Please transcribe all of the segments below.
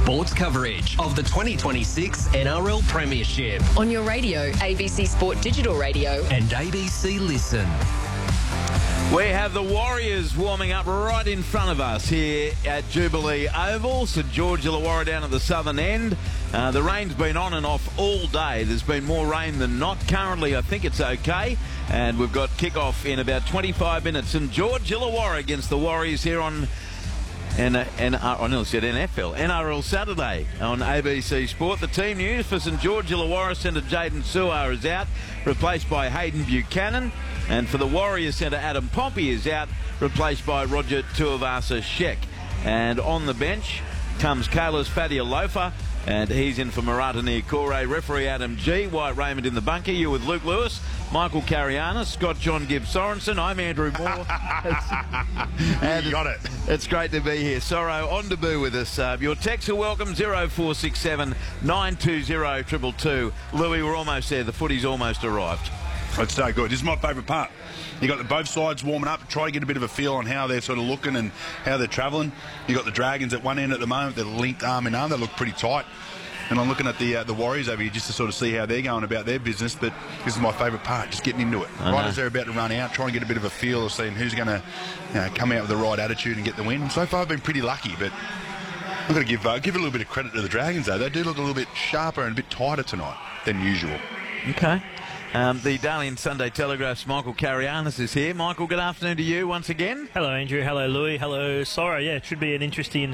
sports coverage of the 2026 NRL Premiership On your radio, ABC Sport Digital Radio. and ABC Listen. We have the Warriors warming up right in front of us here at Jubilee Oval. St George Illawarra down at the southern end. The rain's been on and off all day. There's been more rain than not. Currently, I think it's okay. And we've got kick-off in about 25 minutes. St George Illawarra against the Warriors here on I nearly said NFL. NRL Saturday on ABC Sport. The team news for St George Illawarra, centre Jaden Suar is out, replaced by Hayden Buchanan. And for the Warriors, centre Adam Pompey is out, replaced by Roger Tuivasa-Sheck. And on the bench comes Kalis Fatialofa, and he's in for Murata Niokore. Referee Adam G. White Raymond in the bunker. You with Luke Lewis, Michael Carianis, Scott John Gibbs Sorensen. I'm Andrew Moore. And you got it. It's great to be here. Sorrow on debut with us. Your texts are welcome, 0467 920 222. Louis, we're almost there. The footy's almost arrived. It's so good. This is my favourite part. You got both sides warming up, try to get a bit of a feel on how they're sort of looking and how they're travelling. You got the Dragons at one end at the moment. They're linked arm in arm. They look pretty tight. And I'm looking at the Warriors over here just to sort of see how they're going about their business. But this is my favourite part, just getting into it. Right as they're about to run out, try and get a bit of a feel of seeing who's going to come out with the right attitude and get the win. So far, I've been pretty lucky, but I've got to give a little bit of credit to the Dragons, though. They do look a little bit sharper and a bit tighter tonight than usual. Okay. The Darling Sunday Telegraph's Michael Carianis is here. Michael, good afternoon to you once again. Hello, Andrew. Hello, Louis. Hello, Sora. Yeah, it should be an interesting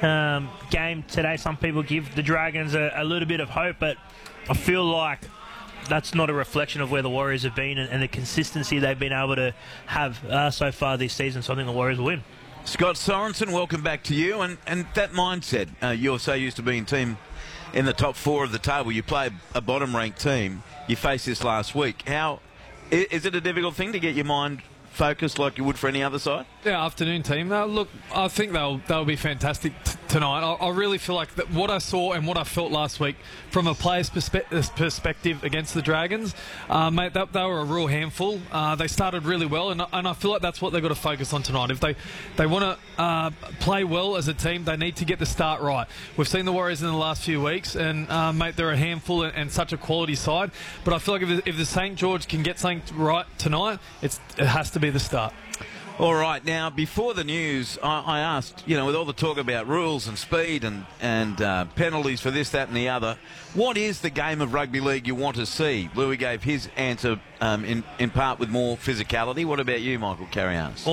game today. Some people give the Dragons a little bit of hope, but I feel like that's not a reflection of where the Warriors have been and the consistency they've been able to have so far this season. So I think the Warriors will win. Scott Sorensen, welcome back to you. And that mindset, you're so used to being team in the top four of the table. You play a bottom-ranked team. You faced this last week. How is it a difficult thing to get your mind focused like you would for any other side? Yeah, afternoon team. Look, I think they'll be fantastic tonight. I really feel like that what I saw and what I felt last week from a player's perspective against the Dragons, mate, they were a real handful. They started really well, and I feel like that's what they've got to focus on tonight. If they want to play well as a team, they need to get the start right. We've seen the Warriors in the last few weeks, and mate, they're a handful and such a quality side. But I feel like if the St George can get something right tonight, it has to be the start. All right, now, before the news, I asked, with all the talk about rules and speed and penalties for this, that and the other, what is the game of rugby league you want to see? Louis gave his answer in part with more physicality. What about you, Michael Carianis?